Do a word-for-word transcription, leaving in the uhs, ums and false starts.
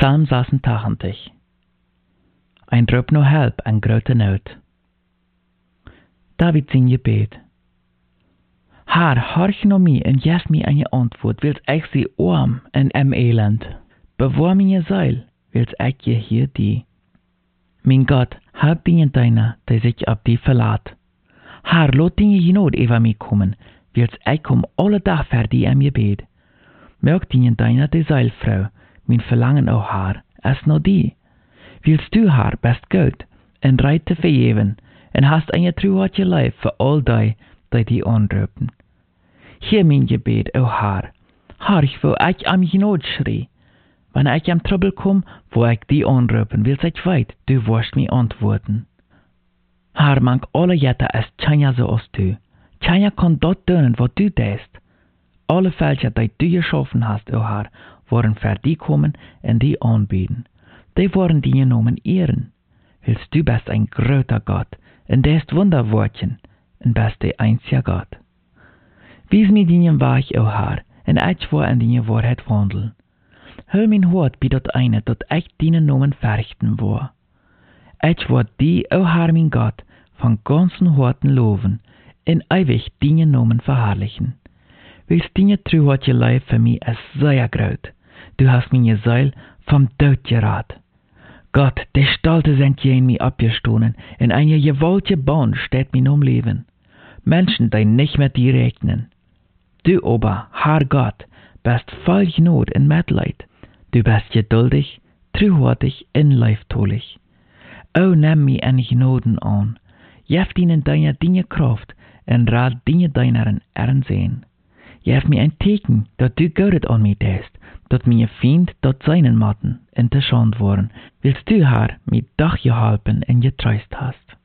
Psalm sechsundachtzig. Ein roep no help en grote nood. David zijn gebed. Haar, horch no mij en jes mij aan je antwoord, wils ik sie arm en em elend. Bewaar mij je zeil, wils ik je hier die. Mijn God, help die deiner, die sich op die verlaat. Haar, laat die je nood over mij komen, wils ik kom alle dag ver die em gebed. Merk die deiner die Seilfrau, mein Verlangen auch haar, as no die. Willst du haar best gut, en reit te vergeven, en hast een truhartje lijf voor al die, die die aanroepen. Hier mijn gebed, o haar, harch, wo ik am je nood schrie. Wanneer ik am trouble kom, wo ik die aanroepen, wils ik weet, du wirst mij antwoorden. Haar mank alle jette as tjanja zoals du. Tjanja kan dat doen wat du deest. Alle Völker, die du geschaffen hast, o Herr, waren für die kommen und die anbieten. Die waren die genommen ehren. Willst du bist ein großer Gott, und der ist Wunderwortchen, und bist der einzige Gott. Wies mir die Weg, o Herr, und ich war in die Wahrheit wandeln. Hör mein Hort bei dort eine, dat ich die Namen verrichten war. Ich war die, o Herr, mein Gott, von ganzen Horten loben, und ewig die Namen verherrlichen. Willst die truhartje lijf für mich is sehr groot. Du hast meine Seil vom Tod gerat. Gott, die Stalte sind je in mir abgestoßen, in eine gewaltige Bahn steht mir um Leben. Menschen, die nicht mit dir rechnen. Du aber, Herr Gott, bist voll Not und Mitleid. Du bist geduldig, truhartig und leiftolig. O, nimm mich in Gnoden an. Jef ihnen deine Dinge Kraft und rat Dinge deiner Ehren sehen. Geef mir ein Teken, dat du Gott an mich deest, dat meine Feind dat seinen Matten in der Schand waren, willst du, Herr, mit Dach gehalten und getröst hast.